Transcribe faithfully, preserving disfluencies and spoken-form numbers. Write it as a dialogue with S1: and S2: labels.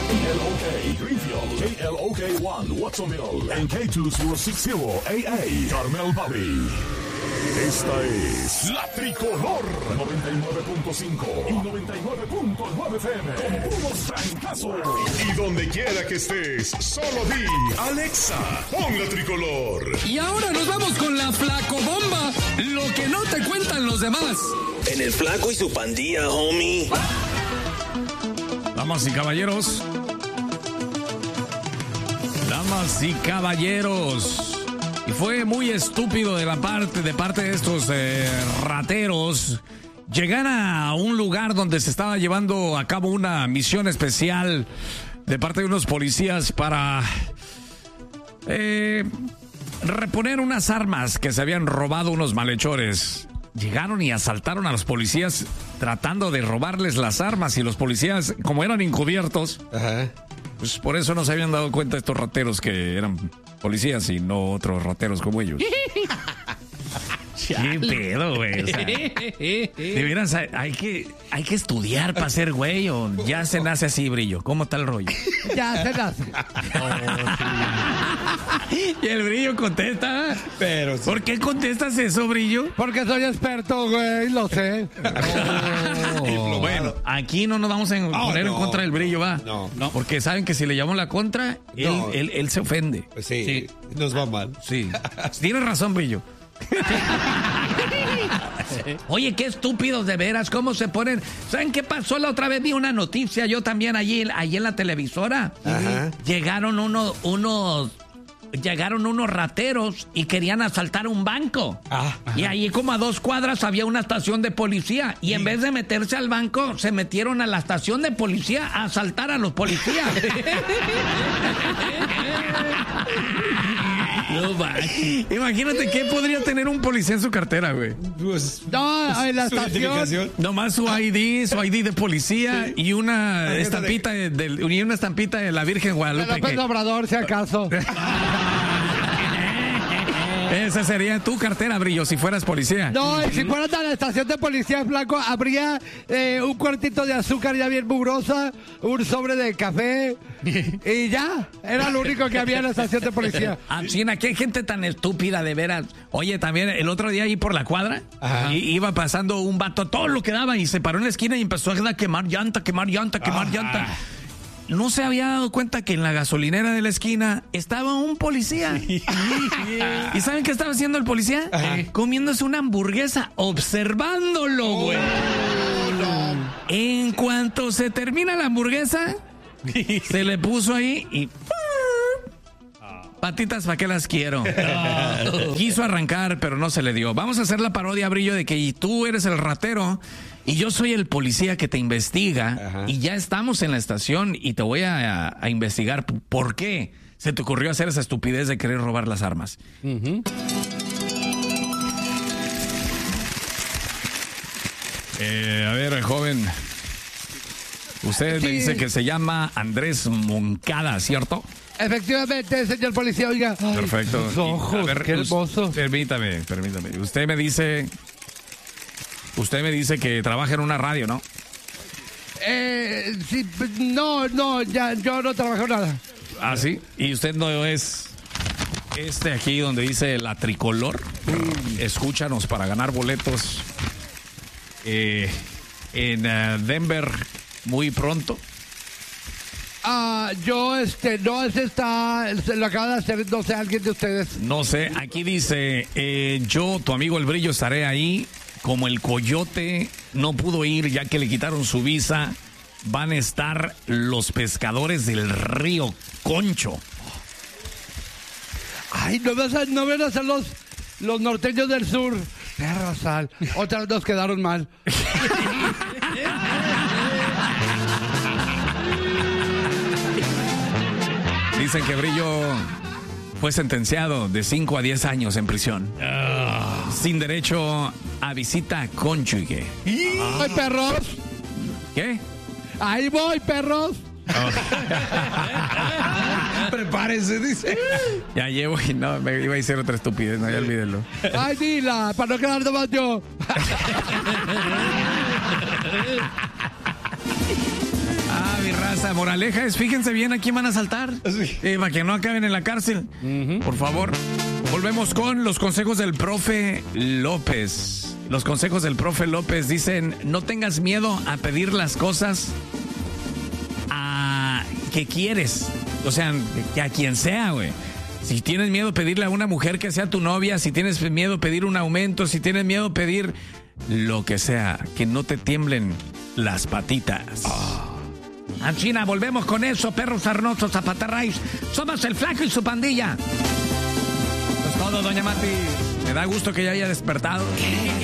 S1: K L O K Greenfield, K L O K uno Watsonville, en K dos mil sesenta A A Carmel Valley. Esta es La Tricolor noventa y nueve punto cinco y noventa y nueve punto nueve F M con puros trancazos. Y donde quiera que estés, solo di Alexa, pon La Tricolor.
S2: Y ahora nos vamos con la Flacobomba, lo que no te cuentan los demás.
S3: En el Flaco y su pandilla, homie.
S2: Damas y caballeros. Damas y caballeros. Y fue muy estúpido de la parte de parte de estos eh, rateros llegar a un lugar donde se estaba llevando a cabo una misión especial de parte de unos policías para eh, reponer unas armas que se habían robado unos malhechores. Llegaron y asaltaron a los policías tratando de robarles las armas, y los policías, como eran encubiertos, ajá, pues por eso no se habían dado cuenta estos rateros que eran policías y no otros rateros como ellos. ¿Qué pedo, güey? O sea, de veras, hay, hay, que, hay que estudiar para ser güey, o ya se nace así, Brillo. ¿Cómo está el rollo?
S4: Ya se nace.
S2: Oh, sí. Y el Brillo contesta. Pero sí. ¿Por qué contestas eso, Brillo?
S4: Porque soy experto, güey, lo sé.
S2: Oh. Bueno, aquí no nos vamos a poner oh, no. en contra del Brillo, va. No, no. Porque saben que si le llamamos la contra, él, no. él, él se ofende.
S5: Sí, sí, nos va mal.
S2: Sí. Tienes razón, Brillo. Oye, qué estúpidos de veras, cómo se ponen. ¿Saben qué pasó la otra vez? Vi una noticia, yo también allí, allí en la televisora. Ajá. Llegaron unos, unos, llegaron unos rateros y querían asaltar un banco. Ah, y allí como a dos cuadras había una estación de policía. Y en vez de meterse al banco, se metieron a la estación de policía a asaltar a los policías. No, imagínate qué podría tener un policía en su cartera, güey.
S4: Pues, no, en la estación.
S2: Nomás su I D, su I D de policía, sí, y una estampita de, de, y una estampita de la Virgen Guadalupe.
S4: De López Obrador, si acaso.
S2: Esa sería tu cartera, Brillo, si fueras policía.
S4: No, si fueras a la estación de policía, Flaco, habría eh, un cuartito de azúcar ya bien mugrosa, un sobre de café, y ya. Era lo único que había en la estación de policía.
S2: Ah, China, qué gente tan estúpida, de veras. Oye, también el otro día ahí por la cuadra, y, iba pasando un vato, todo lo que daba, y se paró en la esquina y empezó a quemar llanta, quemar llanta, quemar ah. llanta. No se había dado cuenta que en la gasolinera de la esquina estaba un policía. ¿Y saben qué estaba haciendo el policía? Ajá. Comiéndose una hamburguesa, observándolo, güey. Oh, no. En cuanto se termina la hamburguesa, se le puso ahí y... patitas, ¿para qué las quiero? Oh. Quiso arrancar, pero no se le dio. Vamos a hacer la parodia, Brillo, de que tú eres el ratero y yo soy el policía que te investiga. Ajá. Y ya estamos en la estación y te voy a, a, a investigar por qué se te ocurrió hacer esa estupidez de querer robar las armas. Uh-huh. eh, a ver, joven, usted sí. me dice que se llama Andrés Moncada, ¿cierto?
S4: Efectivamente, señor policía, oiga. Ay,
S2: perfecto.
S4: Sus ojos, y, ver, qué hermoso.
S2: Permítame, permítame. Usted me dice... Usted me dice que trabaja en una radio, ¿no?
S4: Eh, sí, no, no, ya, yo no trabajo nada.
S2: ¿Ah, sí? ¿Y usted no es este aquí donde dice La Tricolor? Mm. Escúchanos para ganar boletos eh, en uh, Denver muy pronto.
S4: Ah, uh, yo, este, no, ese está, se lo acaba de hacer, no sé, alguien de ustedes.
S2: No sé, aquí dice, eh, yo, tu amigo El Brillo, estaré ahí. Como el Coyote no pudo ir ya que le quitaron su visa, van a estar los pescadores del río Concho.
S4: Ay, no van a, no van a ser los, los norteños del sur. Perra sal, otra vez nos quedaron mal.
S2: Dicen que Brillo fue sentenciado de cinco a diez años en prisión. Oh. Sin derecho a visita cónyuge.
S4: ¡Ay, perros!
S2: ¿Qué?
S4: ¡Ahí voy, perros! Oh.
S5: Prepárense, dice.
S2: Ya llevo y no, me iba a decir otra estupidez, no, ya olvídenlo.
S4: ¡Ay, dila! Para no quedar nomás yo.
S2: Ah, mi raza. Moraleja es, fíjense bien a quién van a asaltar.
S5: Sí.
S2: Eh, para que no acaben en la cárcel. Uh-huh. Por favor. Volvemos con los consejos del profe López. Los consejos del profe López dicen, no tengas miedo a pedir las cosas a que quieres. O sea, que a quien sea, güey. Si tienes miedo pedirle a una mujer que sea tu novia, si tienes miedo pedir un aumento, si tienes miedo pedir lo que sea, que no te tiemblen las patitas. Oh. China, volvemos con eso, perros sarnosos, zapatarrays. Somos el Flaco y su pandilla. Eso es todo, doña Mati. Me da gusto que ya haya despertado.